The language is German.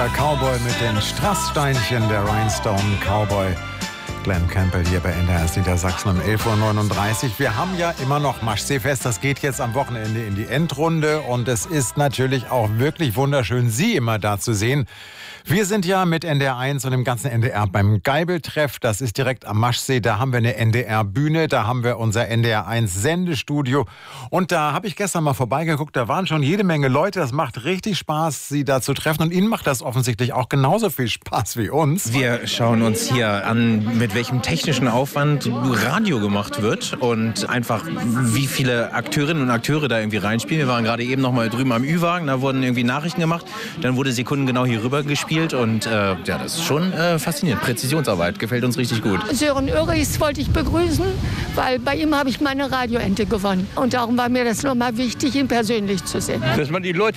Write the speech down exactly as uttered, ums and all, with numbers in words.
der Cowboy mit den Strasssteinchen, der Rhinestone Cowboy. Glenn Campbell hier bei N D R Niedersachsen um elf Uhr neununddreißig. Wir haben ja immer noch Maschseefest. Das geht jetzt am Wochenende in die Endrunde. Und es ist natürlich auch wirklich wunderschön, Sie immer da zu sehen. Wir sind ja mit N D R eins und dem ganzen N D R beim Geibeltreff. Das ist direkt am Maschsee. Da haben wir eine N D R-Bühne. Da haben wir unser N D R eins Sendestudio. Und da habe ich gestern mal vorbeigeguckt. Da waren schon jede Menge Leute. Das macht richtig Spaß, Sie da zu treffen. Und Ihnen macht das offensichtlich auch genauso viel Spaß wie uns. Wir schauen uns hier an, mit welchem technischen Aufwand Radio gemacht wird und einfach wie viele Akteurinnen und Akteure da irgendwie reinspielen. Wir waren gerade eben noch mal drüben am Ü-Wagen, da wurden irgendwie Nachrichten gemacht, dann wurde sekundengenau hier rüber gespielt und äh, ja, das ist schon äh, faszinierend. Präzisionsarbeit, gefällt uns richtig gut. Sören Örichs wollte ich begrüßen, weil bei ihm habe ich meine Radioente gewonnen und darum war mir das nochmal wichtig, ihn persönlich zu sehen. Dass man die Leute